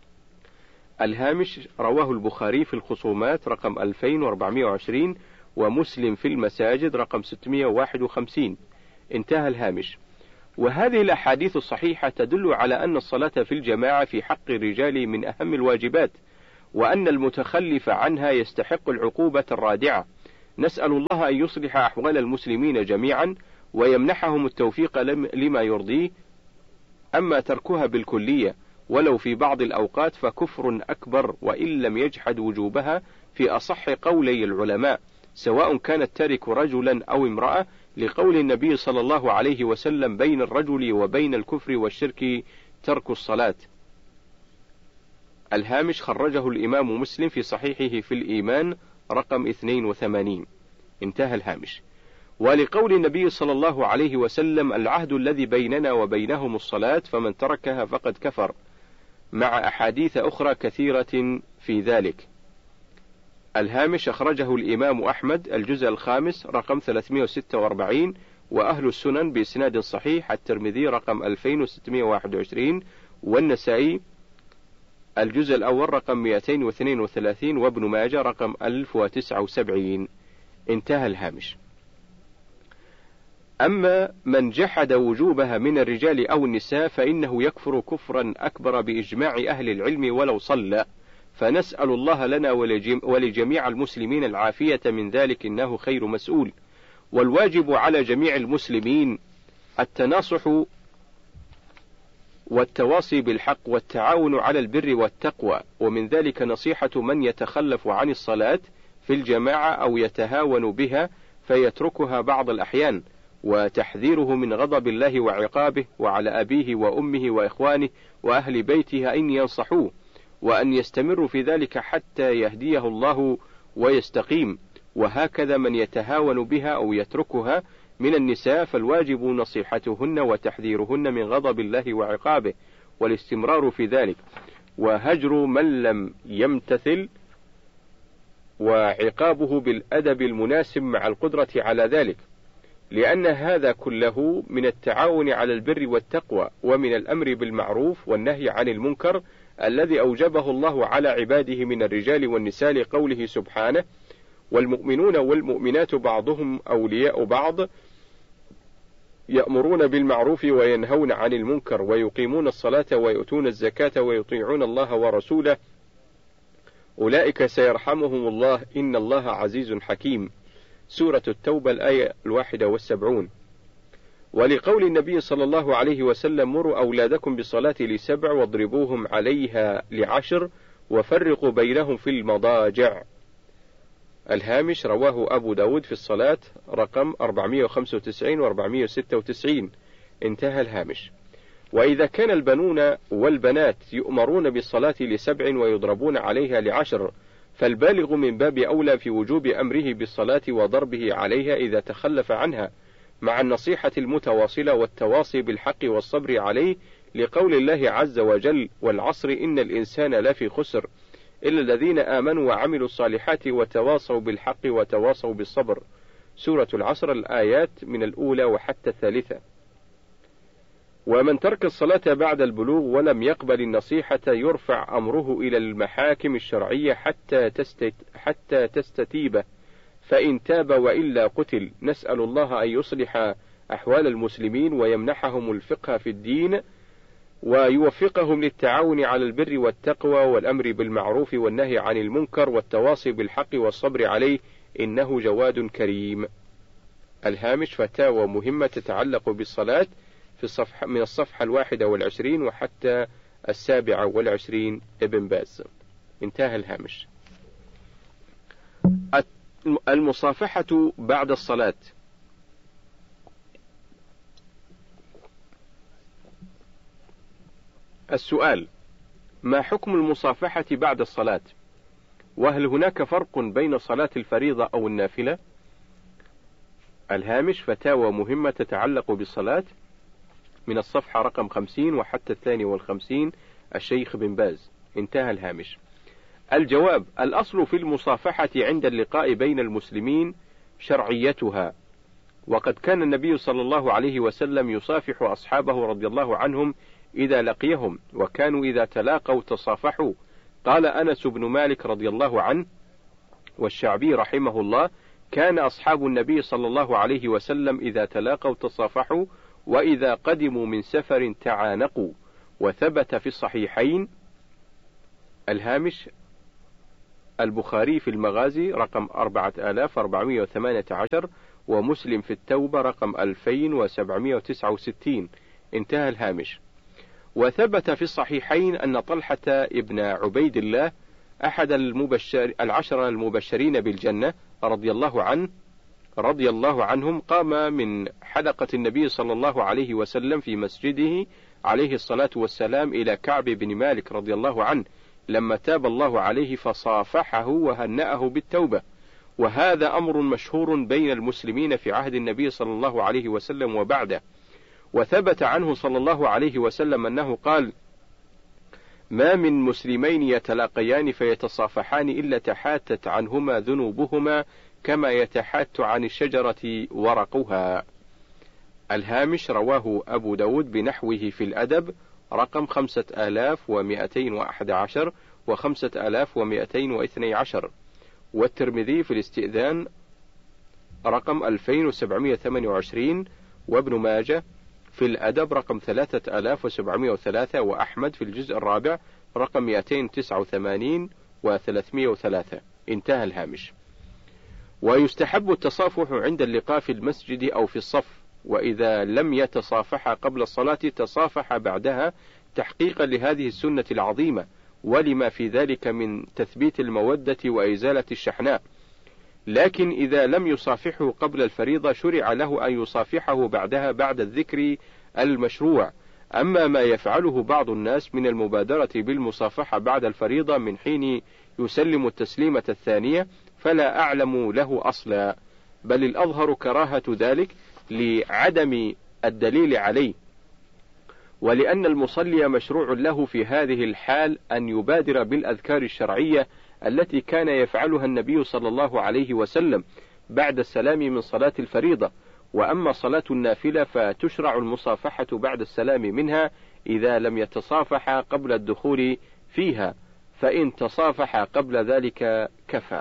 الهامش رواه البخاري في الخصومات رقم 2420، ومسلم في المساجد رقم 651. انتهى الهامش. وهذه الأحاديث الصحيحة تدل على أن الصلاة في الجماعة في حق الرجال من أهم الواجبات، وأن المتخلف عنها يستحق العقوبة الرادعة. نسأل الله أن يصلح أحوال المسلمين جميعا ويمنحهم التوفيق لما يرضيه. أما تركها بالكلية ولو في بعض الأوقات فكفر أكبر، وإن لم يجحد وجوبها في أصح قولي العلماء، سواء كان التارك رجلا أو امرأة، لقول النبي صلى الله عليه وسلم: بين الرجل وبين الكفر والشرك ترك الصلاة. الهامش خرجه الإمام مسلم في صحيحه في الإيمان رقم 82. انتهى الهامش. ولقول النبي صلى الله عليه وسلم: العهد الذي بيننا وبينهم الصلاة، فمن تركها فقد كفر، مع أحاديث أخرى كثيرة في ذلك. الهامش أخرجه الإمام أحمد الجزء الخامس رقم 346، وأهل السنن بإسناد صحيح، الترمذي رقم 2621، والنسائي الجزء الأول رقم 232، وابن ماجه رقم 1079. انتهى الهامش. أما من جحد وجوبها من الرجال أو النساء فإنه يكفر كفرا أكبر بإجماع أهل العلم ولو صلى، فنسأل الله لنا ولجميع المسلمين العافية من ذلك، إنه خير مسؤول. والواجب على جميع المسلمين التناصح والتواصي بالحق والتعاون على البر والتقوى، ومن ذلك نصيحة من يتخلف عن الصلاة في الجماعة أو يتهاون بها فيتركها بعض الأحيان، وتحذيره من غضب الله وعقابه، وعلى أبيه وأمه وإخوانه وأهل بيته أن ينصحوه، وأن يستمروا في ذلك حتى يهديه الله ويستقيم. وهكذا من يتهاون بها أو يتركها من النساء فالواجب نصيحتهن وتحذيرهن من غضب الله وعقابه، والاستمرار في ذلك، وهجر من لم يمتثل، وعقابه بالأدب المناسب مع القدرة على ذلك، لأن هذا كله من التعاون على البر والتقوى، ومن الأمر بالمعروف والنهي عن المنكر الذي أوجبه الله على عباده من الرجال والنساء، لقوله سبحانه: والمؤمنون والمؤمنات بعضهم أولياء بعض يأمرون بالمعروف وينهون عن المنكر ويقيمون الصلاة ويؤتون الزكاة ويطيعون الله ورسوله أولئك سيرحمهم الله إن الله عزيز حكيم. سورة التوبة الآية 71. ولقول النبي صلى الله عليه وسلم: مروا أولادكم بالصلاة ل7 واضربوهم عليها ل10 وفرقوا بينهم في المضاجع. الهامش رواه أبو داود في الصلاة رقم 495 و 496. انتهى الهامش. وإذا كان البنون والبنات يؤمرون بالصلاة ل7 ويضربون عليها ل10، فالبالغ من باب أولى في وجوب أمره بالصلاة وضربه عليها إذا تخلف عنها، مع النصيحة المتواصلة والتواصي بالحق والصبر عليه، لقول الله عز وجل: والعصر إن الإنسان لفي خسر إلا الذين آمنوا وعملوا الصالحات وتواصوا بالحق وتواصوا بالصبر. سورة العصر الآيات من الأولى وحتى الثالثة. ومن ترك الصلاة بعد البلوغ ولم يقبل النصيحة يرفع أمره إلى المحاكم الشرعية حتى تستتيبه، فإن تاب وإلا قتل. نسأل الله أن يصلح أحوال المسلمين ويمنحهم الفقه في الدين، ويوفقهم للتعاون على البر والتقوى والأمر بالمعروف والنهي عن المنكر والتواصي بالحق والصبر عليه، إنه جواد كريم. الهامش فتاوى مهمة تتعلق بالصلاة في الصفحة من الصفحة 21 وحتى 27 ابن باز. انتهى الهامش. المصافحة بعد الصلاة. السؤال: ما حكم المصافحة بعد الصلاة؟ وهل هناك فرق بين صلاة الفريضة أو النافلة؟ الهامش فتاوى مهمة تتعلق بالصلاة من الصفحة رقم 50 وحتى 52 الشيخ بن باز. انتهى الهامش. الجواب: الأصل في المصافحة عند اللقاء بين المسلمين شرعيتها، وقد كان النبي صلى الله عليه وسلم يصافح أصحابه رضي الله عنهم إذا لقيهم، وكانوا إذا تلاقوا تصافحوا. قال أنس بن مالك رضي الله عنه والشعبي رحمه الله: كان أصحاب النبي صلى الله عليه وسلم إذا تلاقوا تصافحوا، وإذا قدموا من سفر تعانقوا. وثبت في الصحيحين. الهامش: البخاري في المغازي رقم 4418، ومسلم في التوبة رقم 2769. انتهى الهامش. وثبت في الصحيحين أن طلحة ابن عبيد الله أحد العشرة المبشرين بالجنة رضي الله عنهم قام من حلقة النبي صلى الله عليه وسلم في مسجده عليه الصلاة والسلام إلى كعب بن مالك رضي الله عنه لما تاب الله عليه فصافحه وهنأه بالتوبة، وهذا أمر مشهور بين المسلمين في عهد النبي صلى الله عليه وسلم وبعده. وثبت عنه صلى الله عليه وسلم أنه قال: ما من مسلمين يتلاقيان فيتصافحان إلا تحاتت عنهما ذنوبهما كما يتحات عن الشجرة ورقها. الهامش: رواه أبو داود بنحوه في الأدب رقم 5211 و5212، والترمذي في الاستئذان رقم 2728، وابن ماجه في الأدب رقم 3703، وأحمد في الجزء الرابع رقم 289 و303. انتهى الهامش. ويستحب التصافح عند اللقاء في المسجد أو في الصف، وإذا لم يتصافح قبل الصلاة تصافح بعدها تحقيقا لهذه السنة العظيمة، ولما في ذلك من تثبيت المودة وإزالة الشحناء. لكن إذا لم يصافحه قبل الفريضة شرع له أن يصافحه بعدها بعد الذكر المشروع. أما ما يفعله بعض الناس من المبادرة بالمصافحة بعد الفريضة من حين يسلم التسليمة الثانية فلا أعلم له أصلا، بل الأظهر كراهة ذلك لعدم الدليل عليه، ولأن المصلي مشروع له في هذه الحال أن يبادر بالأذكار الشرعية التي كان يفعلها النبي صلى الله عليه وسلم بعد السلام من صلاة الفريضة. وأما صلاة النافلة فتشرع المصافحة بعد السلام منها إذا لم يتصافح قبل الدخول فيها، فإن تصافح قبل ذلك كفى.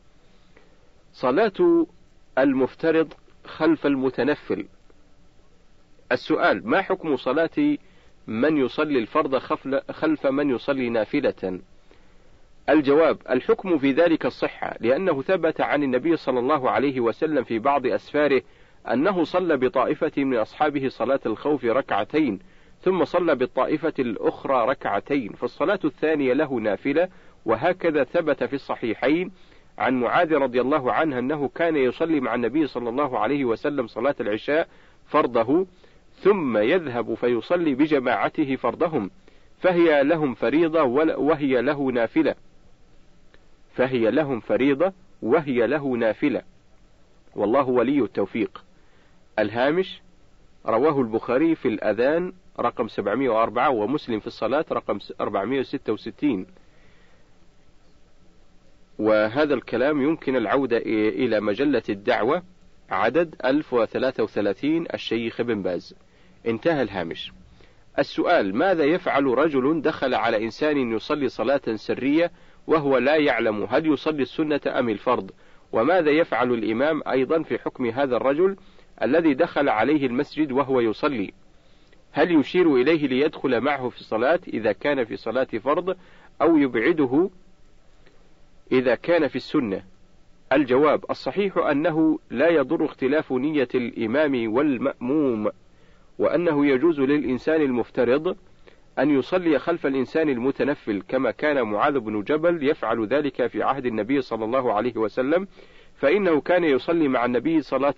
صلاة المفترض خلف المتنفل. السؤال: ما حكم صلاة من يصلي الفرض خلف من يصلي نافلة؟ الجواب: الحكم في ذلك الصحة، لأنه ثبت عن النبي صلى الله عليه وسلم في بعض أسفاره أنه صلى بطائفة من أصحابه صلاة الخوف ركعتين ثم صلى بالطائفة الأخرى ركعتين، فالصلاة الثانية له نافلة. وهكذا ثبت في الصحيحين عن معاذ رضي الله عنه أنه كان يصلي مع النبي صلى الله عليه وسلم صلاة العشاء فرضه ثم يذهب فيصلي بجماعته فرضهم، فهي لهم فريضة وهي له نافلة، والله ولي التوفيق. الهامش: رواه البخاري في الأذان رقم 704، ومسلم في الصلاة رقم 466. وهذا الكلام يمكن العودة إلى مجلة الدعوة عدد 1033 الشيخ ابن باز. انتهى الهامش. السؤال: ماذا يفعل رجل دخل على إنسان يصلي صلاة سرية وهو لا يعلم هل يصلي السنة أم الفرض؟ وماذا يفعل الإمام أيضا في حكم هذا الرجل الذي دخل عليه المسجد وهو يصلي؟ هل يشير إليه ليدخل معه في الصلاة إذا كان في صلاة فرض، أو يبعده إذا كان في السنة؟ الجواب: الصحيح أنه لا يضر اختلاف نية الإمام والمأموم، وأنه يجوز للإنسان المفترض أن يصلي خلف الإنسان المتنفل، كما كان معاذ بن جبل يفعل ذلك في عهد النبي صلى الله عليه وسلم، فإنه كان يصلي مع النبي صلاة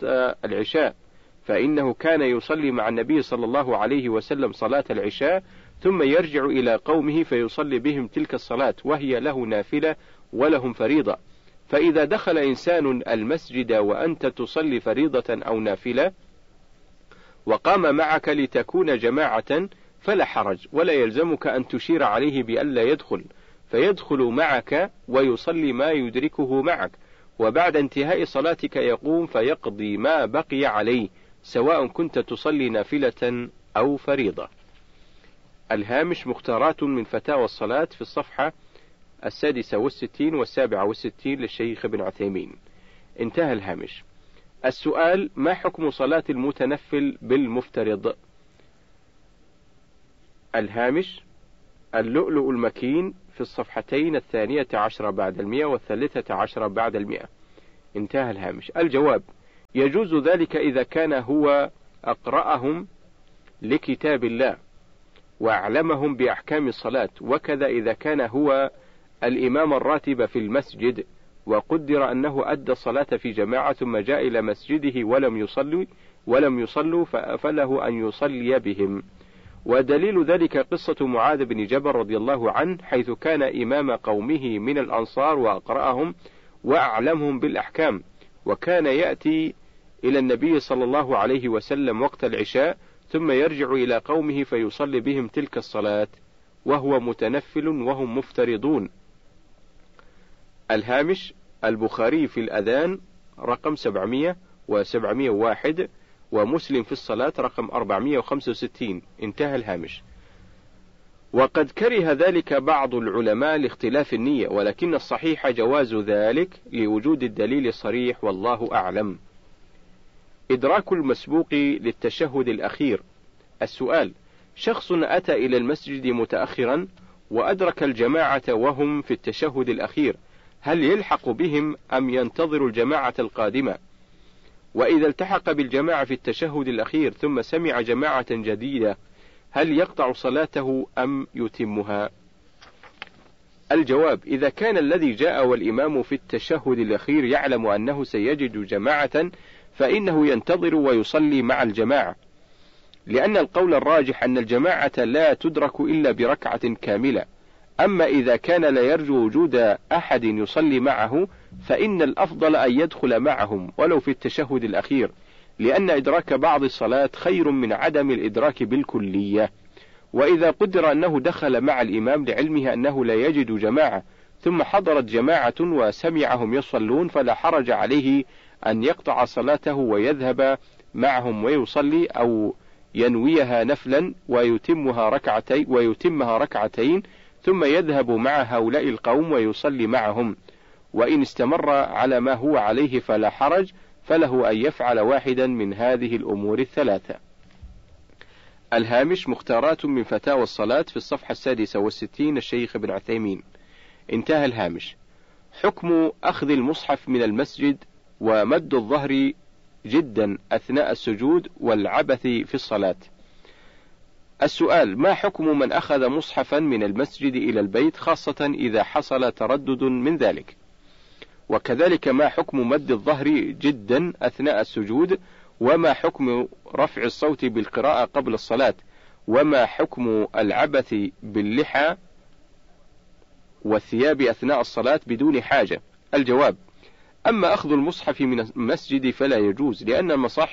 العشاء ثم يرجع إلى قومه فيصلي بهم تلك الصلاة وهي له نافلة ولهم فريضة. فإذا دخل إنسان المسجد وأنت تصلي فريضة أو نافلة وقام معك لتكون جماعة فلا حرج، ولا يلزمك أن تشير عليه بألا يدخل، فيدخل معك ويصلي ما يدركه معك، وبعد انتهاء صلاتك يقوم فيقضي ما بقي عليه، سواء كنت تصلي نافلة أو فريضة. الهامش: مختارات من فتاوى الصلاة في الصفحة 66 و67 للشيخ ابن عثيمين. انتهى الهامش. السؤال: ما حكم صلاة المتنفل بالمفترض؟ الهامش: اللؤلؤ المكين في الصفحتين 12 بعد 100 و13 بعد 100. انتهى الهامش. الجواب: يجوز ذلك إذا كان هو أقرأهم لكتاب الله وأعلمهم بأحكام الصلاة، وكذا إذا كان هو الإمام الراتب في المسجد وقدر أنه أدى الصلاة في جماعة ثم جاء إلى مسجده ولم يصلوا فله أن يصلي بهم. ودليل ذلك قصة معاذ بن جبل رضي الله عنه، حيث كان إمام قومه من الأنصار وأقرأهم وأعلمهم بالأحكام، وكان يأتي إلى النبي صلى الله عليه وسلم وقت العشاء ثم يرجع إلى قومه فيصلي بهم تلك الصلاة وهو متنفل وهم مفترضون. الهامش: البخاري في الأذان رقم 700 و701، ومسلم في الصلاة رقم 465. انتهى الهامش. وقد كره ذلك بعض العلماء لاختلاف النية، ولكن الصحيح جواز ذلك لوجود الدليل الصريح، والله أعلم. إدراك المسبوق للتشهد الأخير. السؤال: شخص أتى إلى المسجد متأخرا وأدرك الجماعة وهم في التشهد الأخير، هل يلحق بهم أم ينتظر الجماعة القادمة؟ وإذا التحق بالجماعة في التشهد الأخير ثم سمع جماعة جديدة، هل يقطع صلاته أم يتمها؟ الجواب: إذا كان الذي جاء والإمام في التشهد الأخير يعلم أنه سيجد جماعة فإنه ينتظر ويصلي مع الجماعة، لأن القول الراجح أن الجماعة لا تدرك إلا بركعة كاملة. أما إذا كان لا يرجو وجود أحد يصلي معه فإن الأفضل أن يدخل معهم ولو في التشهد الأخير، لأن إدراك بعض الصلاة خير من عدم الإدراك بالكلية. وإذا قدر أنه دخل مع الإمام لعلمه أنه لا يجد جماعة ثم حضرت جماعة وسمعهم يصلون، فلا حرج عليه أن يقطع صلاته ويذهب معهم ويصلي، أو ينويها نفلا ويتمها ركعتين ثم يذهب مع هؤلاء القوم ويصلي معهم. وإن استمر على ما هو عليه فلا حرج، فله أن يفعل واحدا من هذه الأمور الثلاثة. الهامش: مختارات من فتاوى الصلاة في الصفحة 66 الشيخ ابن عثيمين. انتهى الهامش. حكم أخذ المصحف من المسجد ومد الظهر جدا أثناء السجود والعبث في الصلاة. السؤال: ما حكم من أخذ مصحفا من المسجد إلى البيت، خاصة إذا حصل تردد من ذلك؟ وكذلك ما حكم مد الظهر جدا أثناء السجود؟ وما حكم رفع الصوت بالقراءة قبل الصلاة؟ وما حكم العبث باللحى والثياب أثناء الصلاة بدون حاجة؟ الجواب: أما أخذ المصحف من المسجد فلا يجوز، لأن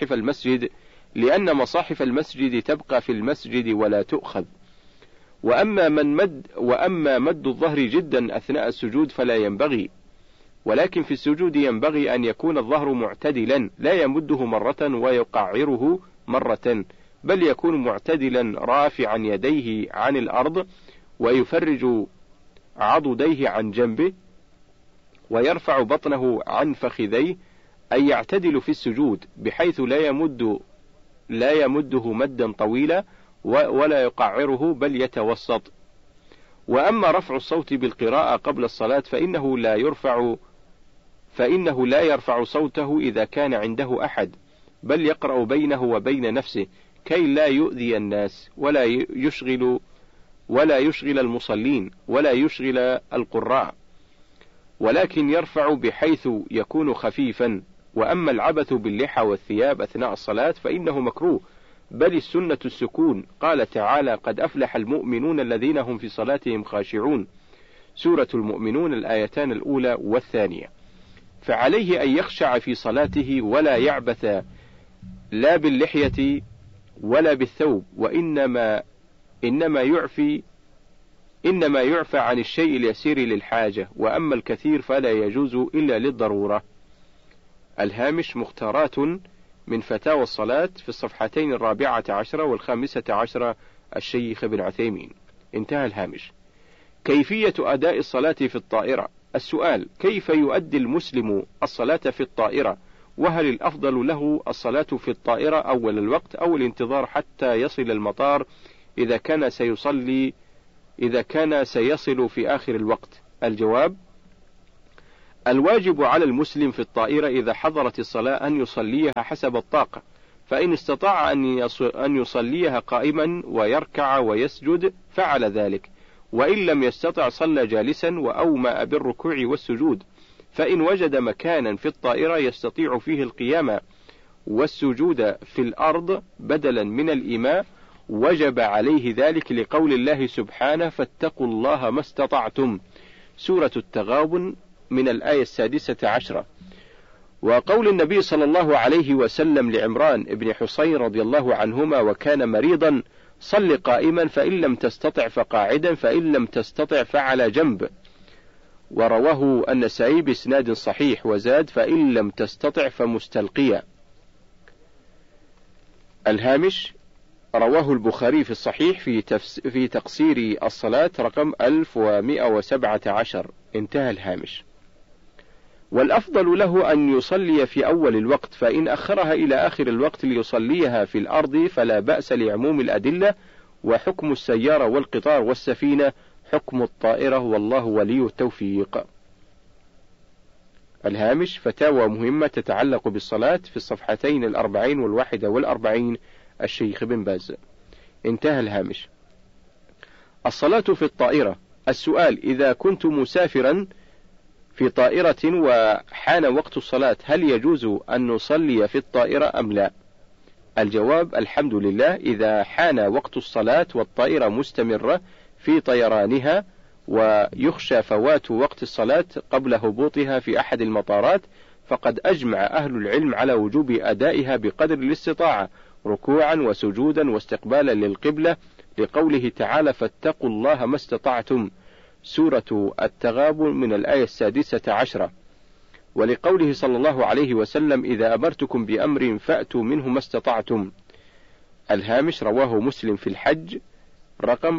مصاحف المسجد تبقى في المسجد ولا تؤخذ. وأما مد الظهر جدا أثناء السجود فلا ينبغي، ولكن في السجود ينبغي أن يكون الظهر معتدلا، لا يمده مرة ويقعره مرة، بل يكون معتدلا رافعا يديه عن الأرض ويفرج عضديه عن جنبه ويرفع بطنه عن فخذيه، أي يعتدل في السجود بحيث لا يمده مدا طويلا ولا يقعره بل يتوسط. وأما رفع الصوت بالقراءة قبل الصلاة فإنه لا يرفع صوته إذا كان عنده أحد، بل يقرأ بينه وبين نفسه كي لا يؤذي الناس ولا يشغل المصلين ولا يشغل القراء، ولكن يرفع بحيث يكون خفيفا. وأما العبث باللحى والثياب أثناء الصلاة فإنه مكروه، بل السنة السكون. قال تعالى: قد أفلح المؤمنون الذين هم في صلاتهم خاشعون. سورة المؤمنون الآيتان الأولى والثانية. فعليه أن يخشع في صلاته ولا يعبث لا باللحية ولا بالثوب، إنما يعفى عن الشيء اليسير للحاجة، وأما الكثير فلا يجوز إلا للضرورة. الهامش: مختارات من فتاوى الصلاة في الصفحتين 14 و15 الشيخ ابن عثيمين. انتهى الهامش. كيفية أداء الصلاة في الطائرة. السؤال: كيف يؤدي المسلم الصلاة في الطائرة، وهل الأفضل له الصلاة في الطائرة أول الوقت أو الانتظار حتى يصل المطار إذا كان سيصل في آخر الوقت؟ الجواب: الواجب على المسلم في الطائرة إذا حضرت الصلاة أن يصليها حسب الطاقة، فإن استطاع أن يصليها قائما ويركع ويسجد فعل ذلك، وإن لم يستطع صلى جالسا وأومأ بالركوع والسجود. فإن وجد مكانا في الطائرة يستطيع فيه القيام والسجود في الأرض بدلا من الإيماء وجب عليه ذلك، لقول الله سبحانه: فاتقوا الله ما استطعتم، سورة التغابن من الآية 16. وقول النبي صلى الله عليه وسلم لعمران بن حصين رضي الله عنهما وكان مريضا: صل قائما فإن لم تستطع فقاعدا فإن لم تستطع فعلى جنب. ورواه النسائي بإسناد صحيح وزاد: فإن لم تستطع فمستلقيا. الهامش: رواه البخاري في الصحيح في تقصير الصلاة رقم 1117. انتهى الهامش. والأفضل له أن يصلي في أول الوقت، فإن أخرها إلى آخر الوقت ليصليها في الأرض فلا بأس لعموم الأدلة، وحكم السيارة والقطار والسفينة حكم الطائرة، والله ولي التوفيق. الهامش: فتاوى مهمة تتعلق بالصلاة في الصفحتين 40 و41 الشيخ بن باز. انتهى الهامش. الصلاة في الطائرة. السؤال: إذا كنت مسافرا في طائرة وحان وقت الصلاة هل يجوز أن نصلي في الطائرة أم لا؟ الجواب: الحمد لله، إذا حان وقت الصلاة والطائرة مستمرة في طيرانها ويخشى فوات وقت الصلاة قبل هبوطها في أحد المطارات، فقد أجمع أهل العلم على وجوب أدائها بقدر الاستطاعة، ركوعا وسجودا واستقبالا للقبلة، لقوله تعالى: فاتقوا الله ما استطعتم، سورة التغابن من الآية 16. ولقوله صلى الله عليه وسلم: إذا أمرتكم بأمر فأتوا منه ما استطعتم. الهامش: رواه مسلم في الحج رقم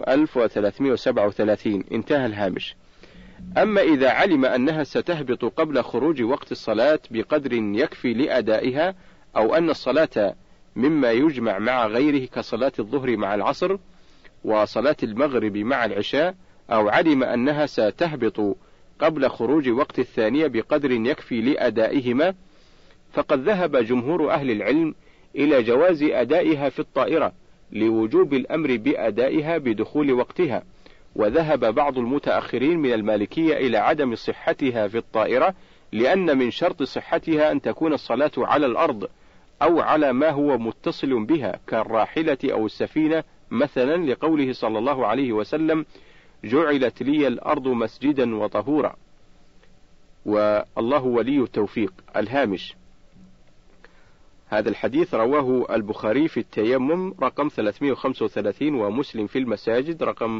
1337. انتهى الهامش. أما إذا علم أنها ستهبط قبل خروج وقت الصلاة بقدر يكفي لأدائها، أو أن الصلاة مما يجمع مع غيره كصلاة الظهر مع العصر وصلاة المغرب مع العشاء، أو علم أنها ستهبط قبل خروج وقت الثانية بقدر يكفي لأدائهما، فقد ذهب جمهور أهل العلم إلى جواز أدائها في الطائرة لوجوب الأمر بأدائها بدخول وقتها، وذهب بعض المتأخرين من المالكية إلى عدم صحتها في الطائرة، لأن من شرط صحتها أن تكون الصلاة على الأرض أو على ما هو متصل بها كالراحلة أو السفينة مثلا، لقوله صلى الله عليه وسلم: جعلت لي الأرض مسجدا وطهورا، والله ولي التوفيق. الهامش: هذا الحديث رواه البخاري في التيمم رقم 335 ومسلم في المساجد رقم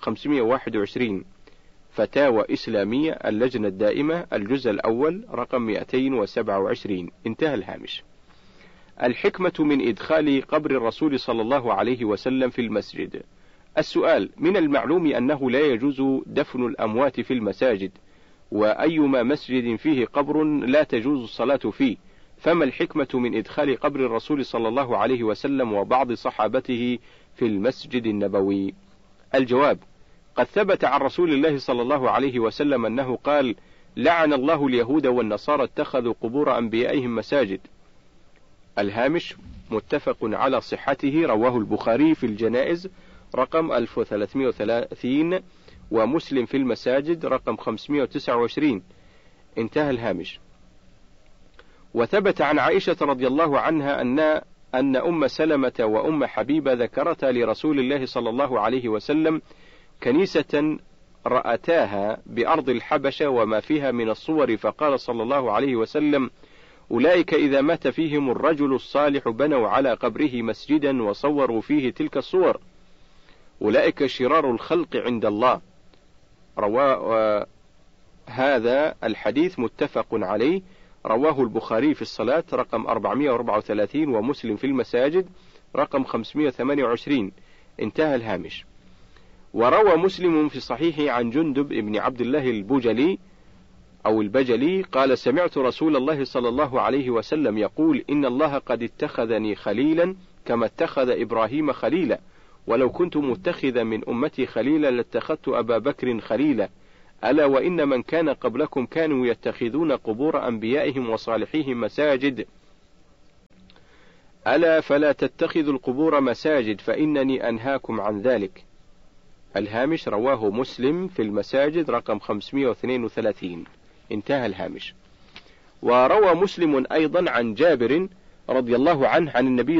521. فتاوى إسلامية اللجنة الدائمة الجزء الأول رقم 227. انتهى الهامش. الحكمة من إدخال قبر الرسول صلى الله عليه وسلم في المسجد. السؤال: من المعلوم أنه لا يجوز دفن الأموات في المساجد، وأيما مسجد فيه قبر لا تجوز الصلاة فيه، فما الحكمة من إدخال قبر الرسول صلى الله عليه وسلم وبعض صحابته في المسجد النبوي؟ الجواب: قد ثبت عن رسول الله صلى الله عليه وسلم أنه قال: لعن الله اليهود والنصارى اتخذوا قبور أنبيائهم مساجد. الهامش: متفق على صحته، رواه البخاري في الجنائز رقم 1330 ومسلم في المساجد رقم 529. انتهى الهامش. وثبت عن عائشة رضي الله عنها أن أم سلمة وأم حبيبة ذكرتا لرسول الله صلى الله عليه وسلم كنيسة رأتاها بأرض الحبشة وما فيها من الصور، فقال صلى الله عليه وسلم: أولئك إذا مات فيهم الرجل الصالح بنوا على قبره مسجدا وصوروا فيه تلك الصور، أولئك شرار الخلق عند الله. هذا الحديث متفق عليه، رواه البخاري في الصلاة رقم 434 ومسلم في المساجد رقم 528. انتهى الهامش. وروى مسلم في صحيحه عن جندب بن عبد الله البجلي أو البجلي قال: سمعت رسول الله صلى الله عليه وسلم يقول: إن الله قد اتخذني خليلا كما اتخذ إبراهيم خليلا، ولو كنت متخذا من أمتي خليلا لاتخذت أبا بكر خليلا، ألا وإن من كان قبلكم كانوا يتخذون قبور أنبيائهم وصالحيهم مساجد، ألا فلا تتخذوا القبور مساجد فإنني أنهاكم عن ذلك. الهامش رواه مسلم في المساجد رقم 532. انتهى الهامش. وروى مسلم أيضا عن جابر رضي الله عنه عن النبي